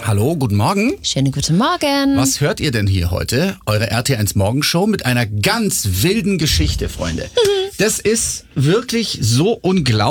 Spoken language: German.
Hallo, guten Morgen. Schönen guten Morgen. Was hört ihr denn hier heute? Eure RT1 Morgenshow mit einer ganz wilden Geschichte, Freunde. Das ist wirklich so unglaublich.